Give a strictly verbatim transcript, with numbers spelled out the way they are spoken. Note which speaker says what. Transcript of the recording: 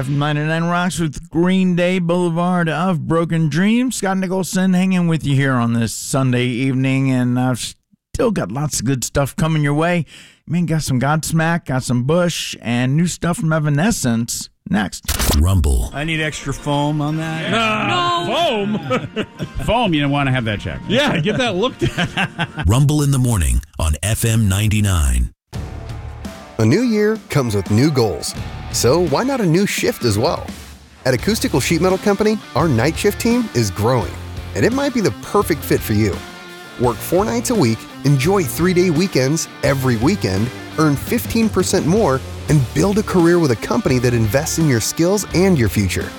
Speaker 1: F M ninety-nine rocks with Green Day, Boulevard of Broken Dreams. Scott Nicholson hanging with you here on this Sunday evening, and I've still got lots of good stuff coming your way. Man, got some Godsmack, got some Bush, and new stuff from Evanescence next.
Speaker 2: Rumble.
Speaker 3: I need extra foam on that.
Speaker 4: Uh,
Speaker 5: Foam?
Speaker 4: Foam, you don't want to have that checked.
Speaker 5: Yeah, get that looked at.
Speaker 2: Rumble in the morning on F M ninety-nine.
Speaker 6: A new year comes with new goals. So why not a new shift as well? At Acoustical Sheet Metal Company, our night shift team is growing, and it might be the perfect fit for you. Work four nights a week, enjoy three-day weekends every weekend, earn fifteen percent more, and build a career with a company that invests in your skills and your future.